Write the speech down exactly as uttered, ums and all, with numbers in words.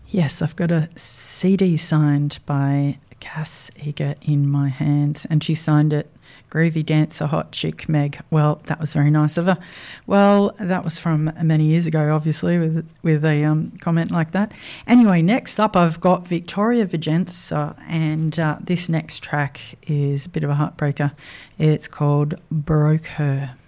Yes, I've got a C D signed by Cass Eager in my hands, and she signed it Groovy Dancer Hot Chick Meg. Well, that was very nice of her. Well, that was from many years ago, obviously, with with a um, comment like that. Anyway, next up I've got Victoria Vigenza, and uh, this next track is a bit of a heartbreaker. It's called Broke Her.